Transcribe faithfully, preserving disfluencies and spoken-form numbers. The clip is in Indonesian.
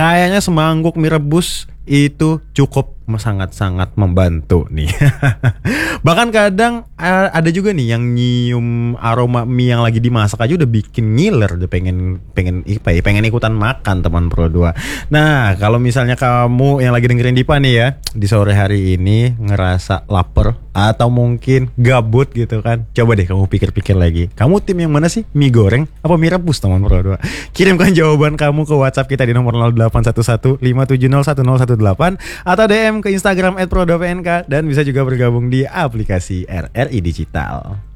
kayaknya semangkuk mie rebus itu cukup sangat-sangat membantu nih. Bahkan kadang uh, ada juga nih yang nyium aroma mie yang lagi dimasak aja udah bikin ngiler, udah pengen pengen apa ya, pengen ikutan makan teman Pro dua. Nah, kalau misalnya kamu yang lagi dengerin Dipa nih ya, di sore hari ini ngerasa lapar atau mungkin gabut gitu kan, coba deh kamu pikir-pikir lagi. Kamu tim yang mana sih? Mie goreng apa mie rebus teman Pro dua? Kirimkan jawaban kamu ke WhatsApp kita di nomor nol delapan satu satu lima tujuh nol satu nol satu delapan atau D M ke Instagram et pro dua p n k dan bisa juga bergabung di aplikasi R R I Digital.